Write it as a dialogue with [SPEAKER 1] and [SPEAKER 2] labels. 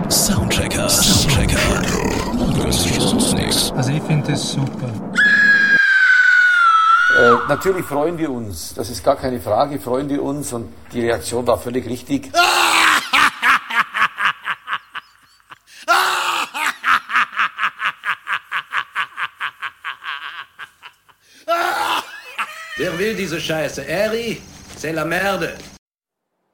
[SPEAKER 1] Soundchecker. Du hörst sonst nichts.
[SPEAKER 2] Also ich finde das super.
[SPEAKER 3] Natürlich freuen wir uns, das ist gar keine Frage, freuen wir uns und die Reaktion war völlig richtig.
[SPEAKER 4] Wer will diese Scheiße? Eri, c'est la merde.